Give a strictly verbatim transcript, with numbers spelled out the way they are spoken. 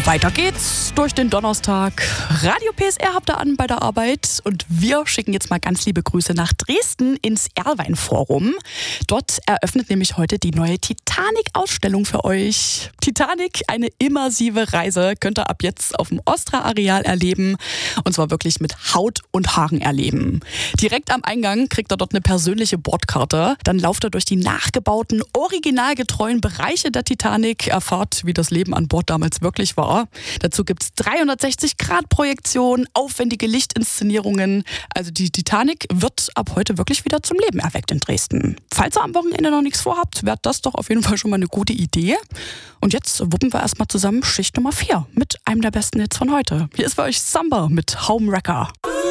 Weiter geht's durch den Donnerstag. Radio P S R habt ihr an bei der Arbeit und wir schicken jetzt mal ganz liebe Grüße nach Dresden ins Erlwein-Forum. Dort eröffnet nämlich heute die neue Titanic-Ausstellung für euch. Titanic, eine immersive Reise, könnt ihr ab jetzt auf dem Ostra-Areal erleben und zwar wirklich mit Haut und Haaren erleben. Direkt am Eingang kriegt ihr dort eine persönliche Bordkarte. Dann lauft ihr durch die nachgebauten, originalgetreuen Bereiche der Titanic, erfahrt, wie das Leben an Bord damals wirklich war. Dazu gibt es dreihundertsechzig Grad Projektion, aufwendige Lichtinszenierungen. Also die Titanic wird ab heute wirklich wieder zum Leben erweckt in Dresden. Falls ihr am Wochenende noch nichts vorhabt, wäre das doch auf jeden Fall schon mal eine gute Idee. Und jetzt wuppen wir erstmal zusammen Schicht Nummer vier mit einem der besten Hits von heute. Hier ist für euch Samba mit Homewrecker.